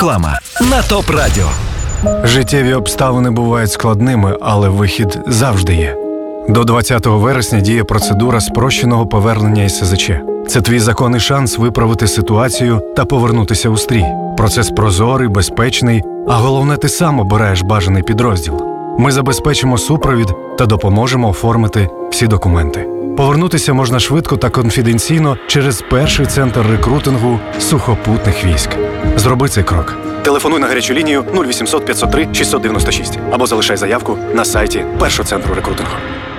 Реклама на ТОП Радіо. Життєві обставини бувають складними, але вихід завжди є. До 20 вересня діє процедура спрощеного повернення із СЗЧ. Це твій законний шанс виправити ситуацію та повернутися у стрій. Процес прозорий, безпечний, а головне, ти сам обираєш бажаний підрозділ. Ми забезпечимо супровід та допоможемо оформити всі документи. Повернутися можна швидко та конфіденційно через перший центр рекрутингу сухопутних військ. Зроби цей крок. Телефонуй на гарячу лінію 0800 503 696 або залишай заявку на сайті першого центру рекрутингу.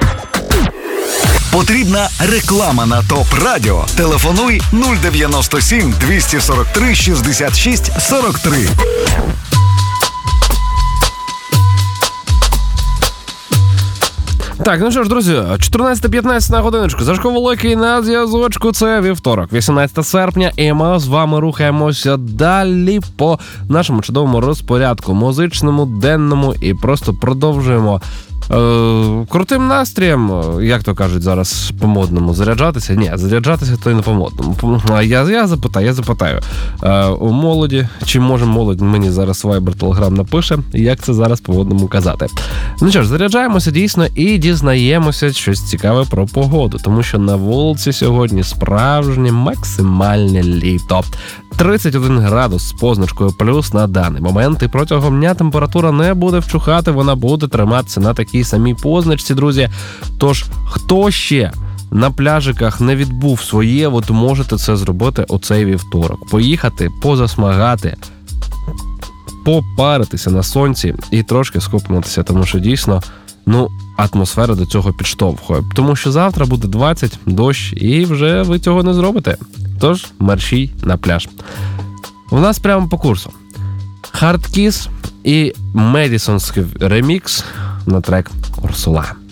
Потрібна реклама на ТОП Радіо. Телефонуй 097 243 66 43. Так, ну що ж, друзі, 14:15 на годиночку. Сашко Великий на зв'язочку. Це вівторок, 18 серпня, і ми з вами рухаємося далі по нашому чудовому розпорядку музичному, денному, і просто продовжуємо крутим настроєм, як то кажуть зараз по-модному, заряджатися? Ні, заряджатися то й не по-модному. Я запитаю у молоді, чи може молодь мені зараз Viber, Telegram напише, як це зараз по-модному казати. Ну що ж, заряджаємося дійсно і дізнаємося щось цікаве про погоду, тому що на вулиці сьогодні справжнє максимальне літо. 31 градус з позначкою плюс на даний момент, і протягом дня температура не буде вчухати, вона буде триматися на такій самій позначці, друзі. Тож, хто ще на пляжиках не відбув своє, от можете це зробити у цей вівторок. Поїхати, позасмагати, попаритися на сонці і трошки скупнутися, тому що дійсно, атмосфера до цього підштовхує. Тому що завтра буде 20, дощ, і вже ви цього не зробите. Тож, мерщій на пляж. У нас прямо по курсу. Hard Kiss і Медісонський ремікс на трек «Урсула».